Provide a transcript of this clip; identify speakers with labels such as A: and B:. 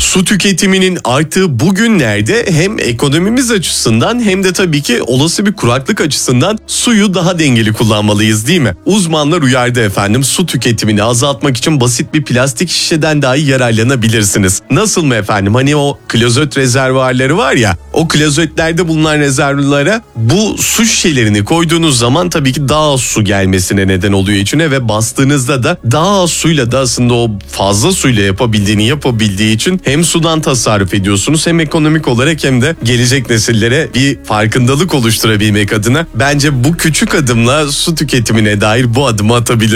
A: Su tüketiminin arttığı bu günlerde hem ekonomimiz açısından hem de tabii ki olası bir kuraklık açısından suyu daha dengeli kullanmalıyız, değil mi? Uzmanlar uyardı efendim, su tüketimini azaltmak için basit bir plastik şişeden dahi yararlanabilirsiniz. Nasıl mı efendim? Hani o klozet rezervuarları var ya, o klozetlerde bulunan rezervuarlara bu su şişelerini koyduğunuz zaman tabii ki daha az su gelmesine neden oluyor içine ve bastığınızda da daha az suyla da aslında o fazla suyla yapabildiği için hem sudan tasarruf ediyorsunuz, hem ekonomik olarak hem de gelecek nesillere bir farkındalık oluşturabilmek adına bence bu küçük adımla su tüketimine dair bu adımı atabilirsiniz.